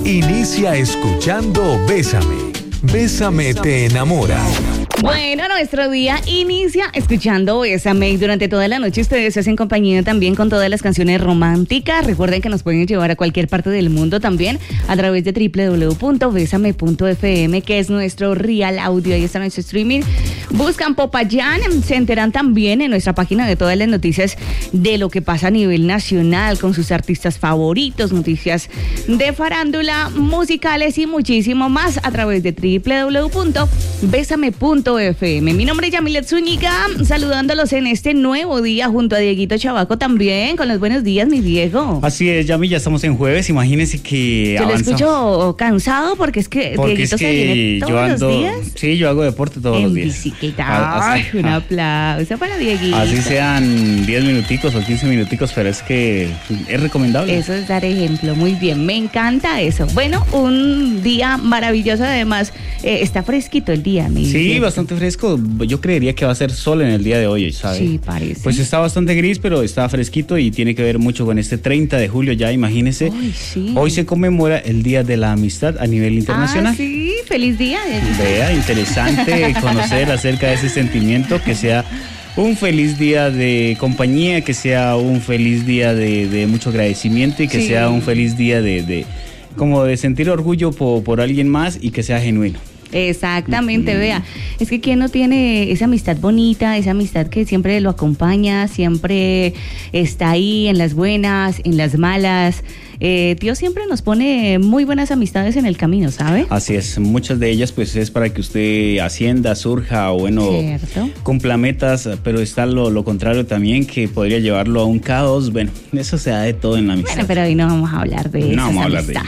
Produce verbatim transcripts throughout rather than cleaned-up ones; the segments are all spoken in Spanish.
Inicia escuchando Bésame. Bésame te enamora. Bueno, nuestro día inicia escuchando Bésame y durante toda la noche ustedes se hacen compañía también con todas las canciones románticas. Recuerden que nos pueden llevar a cualquier parte del mundo también a través de doble u doble u doble u punto besame punto efe eme, que es nuestro real audio. Ahí está nuestro streaming. Buscan Popayán, se enteran también en nuestra página de todas las noticias de lo que pasa a nivel nacional con sus artistas favoritos, noticias de farándula, musicales y muchísimo más a través de doble u doble u doble u punto besame punto efe eme. Mi nombre es Yamilet Zúñiga, saludándolos en este nuevo día junto a Dieguito Chavaco también. Con los buenos días, mi Diego. Así es, Yami, ya estamos en jueves. Imagínense que yo lo escucho cansado porque es que porque Dieguito es que se viene todos yo ando, los días. Sí, yo hago deporte todos en los días. Bicicleta. Ay, un aplauso para Dieguito. Así sean diez minuticos o quince minuticos, pero es que es recomendable. Eso es dar ejemplo. Muy bien, me encanta eso. Bueno, un día maravilloso. Además, eh, está fresquito el día, mi Sí, Diego. bastante fresco. Yo creería que va a ser sol en el día de hoy, ¿sabes? Sí, parece. Pues está bastante gris, pero está fresquito y tiene que ver mucho con este treinta de julio ya, imagínense. Ay, sí. Hoy se conmemora el Día de la Amistad a nivel internacional. Ah, sí, feliz día. Dieguito. Vea, interesante conocer acerca de ese sentimiento, que sea un feliz día de compañía, que sea un feliz día de, de mucho agradecimiento y que Sí. sea un feliz día de, de como de sentir orgullo por, por alguien más y que sea genuino. Exactamente, vea, es que quien no tiene esa amistad bonita, esa amistad que siempre lo acompaña, siempre está ahí en las buenas, en las malas. Eh, Dios siempre nos pone muy buenas amistades en el camino, ¿sabe? Así es, muchas de ellas pues es para que usted ascienda, surja o bueno, Cierto. cumpla metas, pero está lo, lo contrario también, que podría llevarlo a un caos. Bueno, eso se da de todo en la amistad. Bueno, pero hoy no vamos a hablar de eso. No vamos a hablar de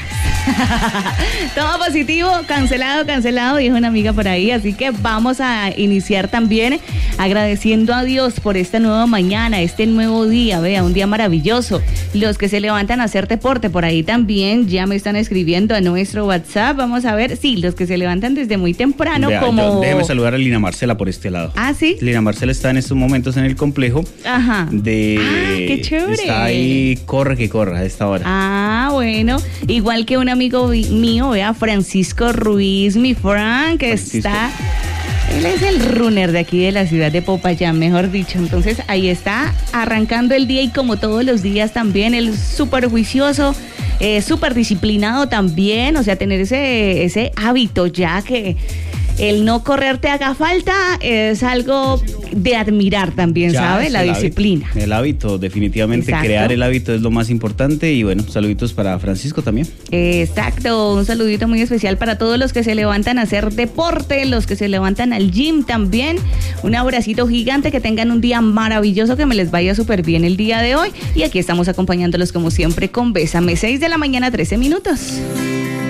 Todo positivo, cancelado, cancelado, dijo una amiga por ahí. Así que vamos a iniciar también agradeciendo a Dios por esta nueva mañana, este nuevo día. Vea, un día maravilloso. Los que se levantan a hacer deporte por ahí también ya me están escribiendo a nuestro WhatsApp. Vamos a ver, sí, los que se levantan desde muy temprano. Vea, como yo, déjeme saludar a Lina Marcela por este lado. Ah, sí. Lina Marcela está en estos momentos en el complejo. Ajá. De, Ah, qué chévere. Está ahí, corre que corra a esta hora. Ah, bueno, igual que un amigo vi- mío, vea, Francisco Ruiz, mi Frank, que Francisco. está, él es el runner de aquí de la ciudad de Popayán, mejor dicho. Entonces ahí está, arrancando el día y como todos los días también, él súper juicioso, eh, súper disciplinado también, o sea, tener ese, ese hábito ya que el no correr te haga falta es algo de admirar también, Ya, ¿sabe? es La el disciplina. hábito, el hábito, definitivamente. Exacto. Crear el hábito es lo más importante. Y bueno, saluditos para Francisco también. Exacto, un saludito muy especial para todos los que se levantan a hacer deporte, los que se levantan al gym también. Un abracito gigante, que tengan un día maravilloso, que me les vaya súper bien el día de hoy. Y aquí estamos acompañándolos como siempre con Bésame, seis de la mañana, trece minutos.